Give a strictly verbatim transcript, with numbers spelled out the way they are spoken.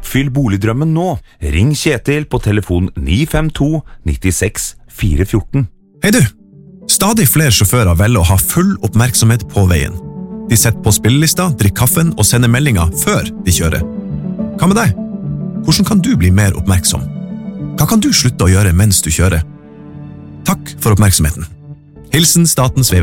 Oppfyll boligdrømmen nå. Ring Kjetil på telefon ni fem to nittiseks fire fjorten. Hei du! Stadig flere sjåfører velger å ha full oppmerksomhet på veien. De setter på spillelista, drikker kaffen og sender meldinger før de kjører. Hva med deg? Hvordan kan du bli mer oppmerksom? Hva kan du slutte å gjøre mens du kjører? Takk for oppmerksomheten. Hilsen Statens vegvesen.